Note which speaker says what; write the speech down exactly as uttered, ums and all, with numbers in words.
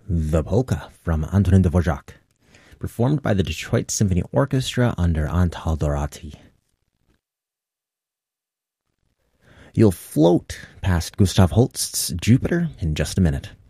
Speaker 1: The Polka from Antonin Dvorak, performed by the Detroit Symphony Orchestra under Antal Dorati. You'll float past Gustav Holst's Jupiter in just a minute.